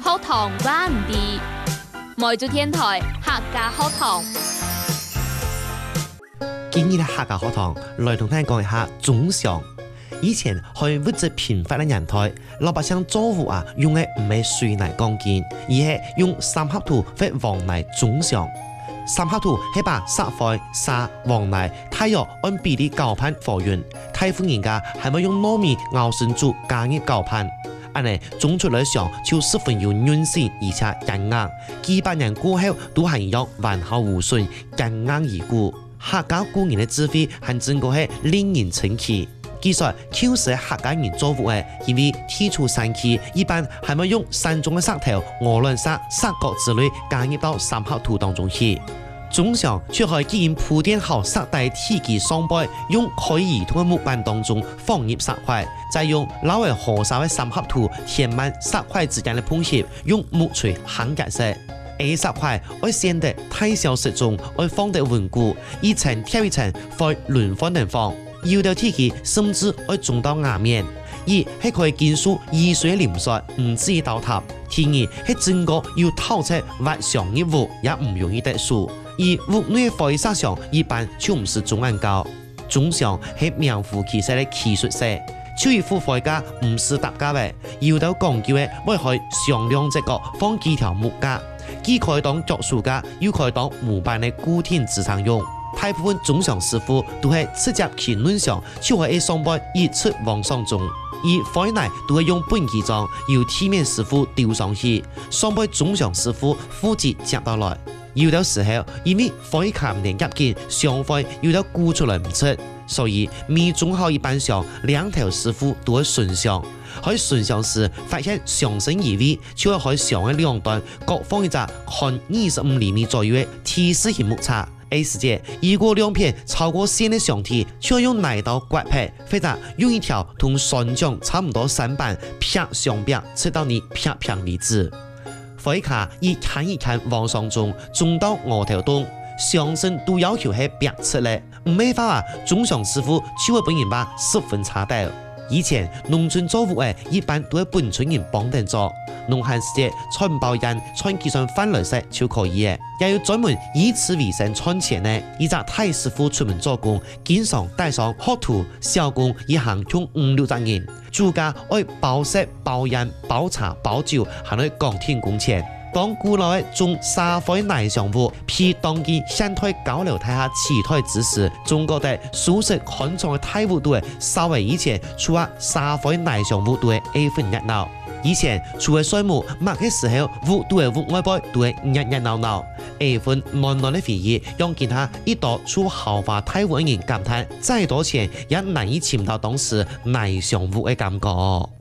學堂關唔啲，每週天台客家學堂。 今日嘅客家學堂來同大家講一下粽上。以前喺物質貧乏嘅年代，老百姓做飯啊，用嘅唔係水泥鋼筋，而係用三合土或黃泥粽上。三合土係把石灰、沙、黃泥、太陽按比例攪拌和勻。大部分人家係咪用糯米熬成煮加入攪拌？安尼種出來上就十分有韌性，而且堅硬。幾百年過後都係一樣完好無損，堅硬如故。客家古人嘅智慧還真個係令人稱奇。其實舊時客家人做飯嘅，因為天出山氣，一般係咪用山中嘅石頭、鵝卵石、石角之類加入到三合土當中去。粽上卻係既然鋪墊好石帶體積雙倍，用可以移動嘅木板當中放入石塊，再用老為河沙嘅三合土填滿石塊之間嘅縫隙，用木錘焊結實。A 石塊要先得太小適中，要放得穩固，一層貼一層，再輪番地放。要到體積甚至要種到牙面。二係可以見數易水淋濕，唔至於倒塌。第二係整個要透徹挖上一物，也唔容易得數。而屋內火石上一般就唔是種眼高。粽上係名副其實嘅技術性。超一副火架唔是搭架嘅，要到講究嘅，要可以上兩隻角放幾條木架，既可以當竹樹架，又可以當木板嘅固定支撐用。大部分粽上師傅都係直接去輪上，就係雙背一出往上種，而火泥都係用本機裝，由地面師傅吊上去，雙背粽上師傅負責接到來。要到時候，因為火卡唔能夾緊，上火要到沽出來唔出，所以未種好一般上，兩條師傅都會順上。喺順上時發現上升移位，就會喺上嘅兩端各放一隻寬25厘米左右嘅 T 字形木叉。A 時節，如果兩片超過線嘅上體，就要用泥刀刮劈，或者用一條同船槳差唔多3板劈上邊，直到你劈平為止。火卡一砍一砍往上種到5條洞，上身都要求係劈出嚟，唔係話啊，粽上師傅就會本人把10分差掉。以前農村做飯一般都係本村人幫定做，農閒時節菜唔包人，菜計算飯來食就可以嘅。也有專門以此為生賺錢嘅，一隻大師傅出門做工，經常帶上學徒、小工一行用5-6隻人，主家愛包食、包煙、包茶、包酒，還會講天工錢。當古老嘅種沙灰泥上屋，譬當見現代高樓大廈砌台之時，中國的舒適寬敞嘅大屋都係稍微以前除咗沙灰泥上屋都係A分熱鬧。以前除咗水木抹嘅時候，屋都係屋外邊都係熱熱鬧鬧。A分滿滿嘅回憶，讓其他一度住豪華大屋嘅人感嘆，再多錢也難以簽到當時泥上屋嘅感覺。